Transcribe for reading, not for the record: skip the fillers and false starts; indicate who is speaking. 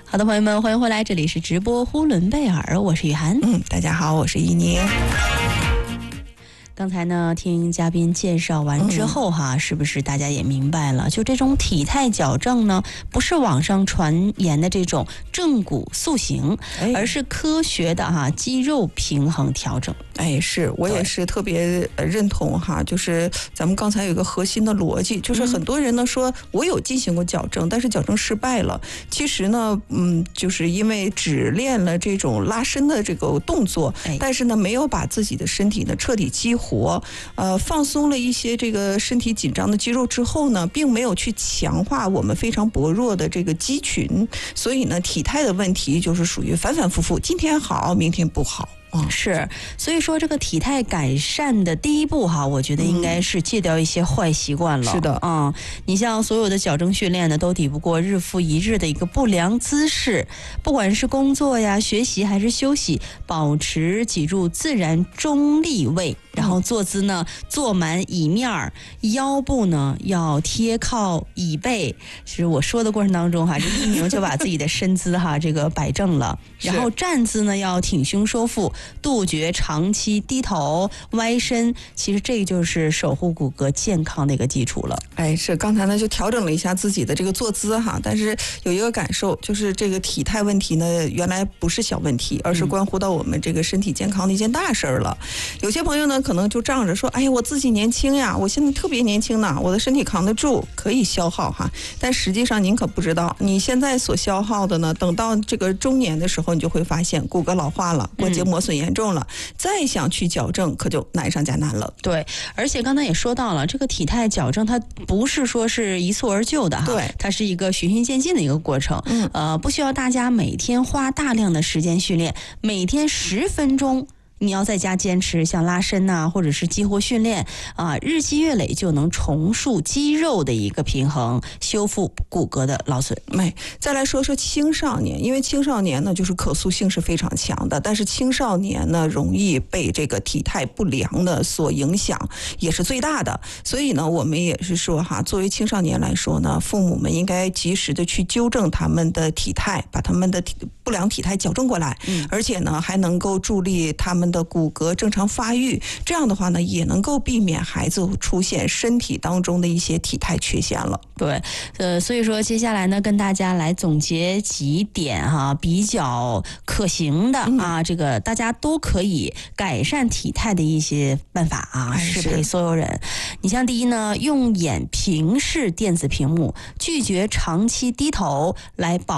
Speaker 1: 好的，朋友们，欢迎回来，这里是直播呼伦贝尔，我是雨涵。
Speaker 2: 大家好，我是依宁。
Speaker 1: 刚才呢，听嘉宾介绍完之后是不是大家也明白了？就这种体态矫正呢，不是网上传言的这种正骨塑形，而是科学的肌肉平衡调整。
Speaker 2: 是我也是特别认同就是咱们刚才有一个核心的逻辑，就是很多人呢说我有进行过矫正，但是矫正失败了。其实呢，就是因为只练了这种拉伸的这个动作，但是呢没有把自己的身体呢彻底激活，放松了一些这个身体紧张的肌肉之后呢，并没有去强化我们非常薄弱的这个肌群，所以呢体态的问题就是属于反反复复，今天好，明天不好。
Speaker 1: 是，所以说这个体态改善的第一步我觉得应该是戒掉一些坏习惯了。
Speaker 2: 是的，
Speaker 1: 你像所有的矫正训练呢，都抵不过日复一日的一个不良姿势，不管是工作呀、学习还是休息，保持脊柱自然中立位，然后坐姿呢坐满椅面，腰部呢要贴靠椅背。其实我说的过程当中这一鸣就把自己的身姿这个摆正了，然后站姿呢要挺胸收腹，杜绝长期低头歪身，其实这就是守护骨骼健康的一个基础了。
Speaker 2: 是刚才呢就调整了一下自己的这个坐姿但是有一个感受，就是这个体态问题呢原来不是小问题，而是关乎到我们这个身体健康的一件大事了。有些朋友呢可能就仗着说我自己年轻呀，我现在特别年轻呢，我的身体扛得住，可以消耗但实际上您可不知道，你现在所消耗的呢，等到这个中年的时候，你就会发现骨骼老化了，关节磨损严重了，再想去矫正可就难上加难了。
Speaker 1: 对，而且刚才也说到了，这个体态矫正它不是说是一蹴而就的
Speaker 2: 对，
Speaker 1: 它是一个循序渐进的一个过程。不需要大家每天花大量的时间训练，每天10分钟。你要在家坚持像拉伸或者是激活训练日积月累就能重塑肌肉的一个平衡，修复骨骼的劳损。
Speaker 2: 再来说说青少年，因为青少年呢就是可塑性是非常强的，但是青少年呢容易被这个体态不良的所影响，也是最大的。所以呢我们也是说作为青少年来说呢，父母们应该及时的去纠正他们的体态，把他们的不良体态矫正过来，而且呢还能够助力他们的骨骼正常发育，这样的话呢也能够避免孩子出现身体当中的一些体态缺陷了。
Speaker 1: 对，所以说接下来呢跟大家来总结几点比较可行的这个大家都可以改善体态的一些办法适配所有人。你像第一呢，用眼平视电子屏幕，拒绝长期低头来保